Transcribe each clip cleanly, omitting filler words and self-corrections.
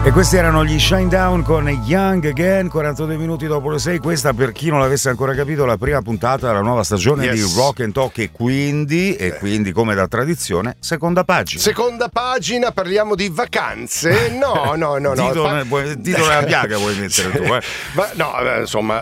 E questi erano gli Shinedown con Young Again, 42 minuti dopo le 6. Questa, per chi non l'avesse ancora capito, la prima puntata della nuova stagione di Rock and Talk, e quindi come da tradizione, seconda pagina. Seconda pagina, parliamo di vacanze. No. Titolo della piaga vuoi mettere tu, Ma no, insomma,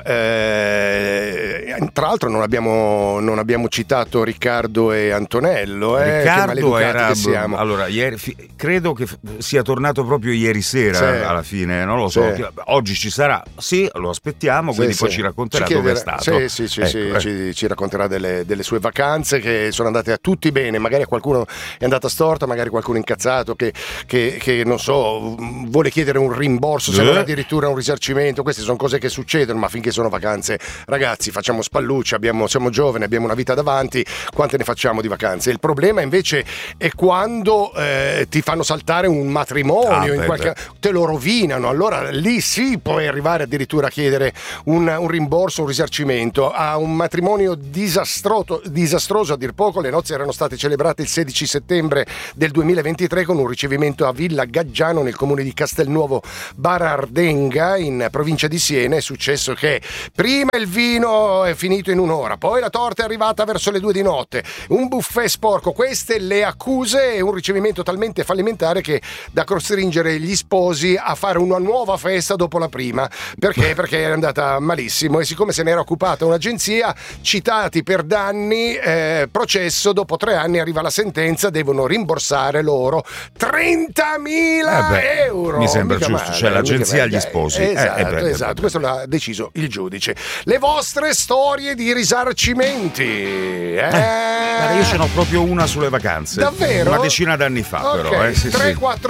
tra l'altro non abbiamo citato Riccardo e Antonello. Riccardo era che siamo. Allora, credo che sia tornato proprio ieri sera. Alla fine non lo so, oggi ci sarà, lo aspettiamo, quindi poi ci racconterà dove è stato. Ci racconterà delle sue vacanze che sono andate a tutti bene. Magari a qualcuno è andata storta, magari qualcuno incazzato che non so, vuole chiedere un rimborso, se non addirittura un risarcimento. Queste sono cose che succedono, ma finché sono vacanze, ragazzi, facciamo spalluccia, siamo giovani, abbiamo una vita davanti, quante ne facciamo di vacanze? Il problema invece è quando ti fanno saltare un matrimonio, te lo rovinano, allora lì sì puoi arrivare addirittura a chiedere un rimborso, un risarcimento. A un matrimonio disastroso a dir poco, le nozze erano state celebrate il 16 settembre del 2023 con un ricevimento a Villa Gaggiano nel comune di Castelnuovo Barardenga in provincia di Siena. È successo che prima il vino è finito in un'ora, poi la torta è arrivata verso le 2 di notte, un buffet sporco, queste le accuse e un ricevimento talmente fallimentare che da costringere gli sposi a fare una nuova festa dopo la prima. Perché è andata malissimo, e siccome se ne era occupata un'agenzia, citati per danni, processo, dopo 3 anni arriva la sentenza, devono rimborsare loro 30.000 euro. Mi sembra giusto, cioè l'agenzia agli sposi. Esatto, questo l'ha deciso il giudice. Le vostre storie di risarcimenti. Guarda, io ce n'ho proprio una sulle vacanze. Davvero? Una decina d'anni fa, però. 3, 4,